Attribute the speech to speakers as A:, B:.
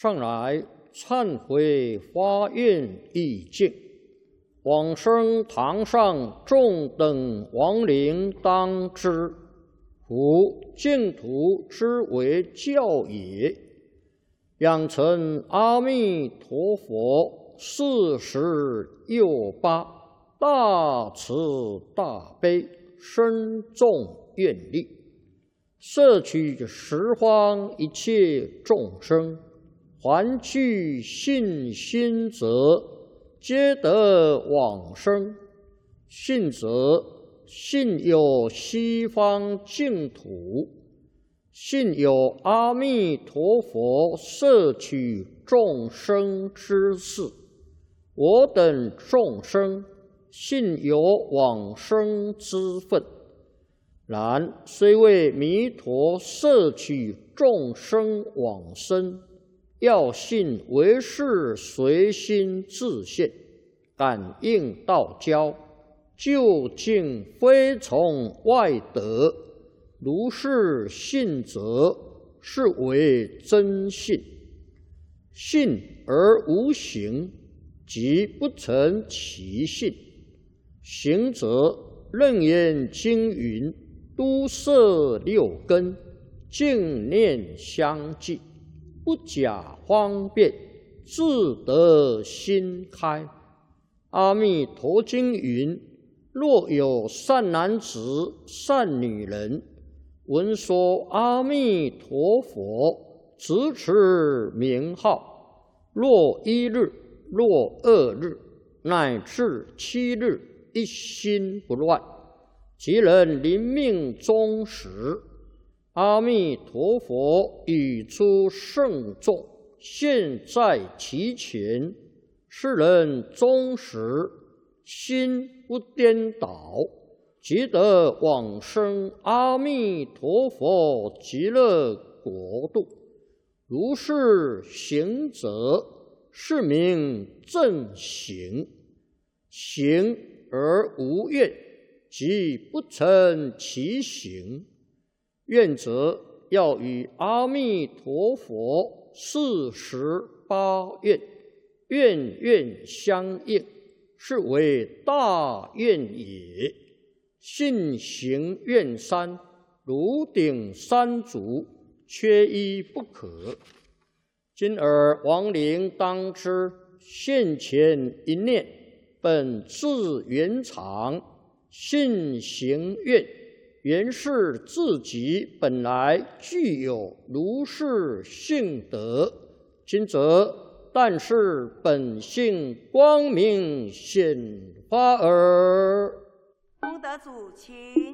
A: 上来忏悔发愿意境，往生堂上众等亡灵当知，夫净土之为教也。养成阿弥陀佛46大慈大悲深重愿力，摄取十方一切众生，还具信心者，皆得往生。信则信有西方净土，信有阿弥陀佛摄取众生之事。我等众生信有往生之分，然虽为弥陀摄取众生往生，要信唯是随心自现，感应道交，究竟非从外得。如是信则，是为真信。信而无行，即不成其信。行则楞严经云：都摄六根，净念相继，不假方便，自得心开。阿弥陀经云：若有善男子、善女人，闻说阿弥陀佛，直持名号，若1日，若2日，乃至7日，一心不乱，即能临命终时，阿弥陀佛语出圣众，现在其前，是人终时心不颠倒，即得往生阿弥陀佛极乐国度。如是行者，是名正行。行而无愿，即不成其行。愿者要与阿弥陀佛48愿，愿愿相应，是为大愿也。信行愿三，如顶三足，缺一不可。今尔亡灵当知，现前一念，本自圆常，信行愿，原是自己本来具有如是性德。今则但是本性光明显发耳。
B: 功德主，请。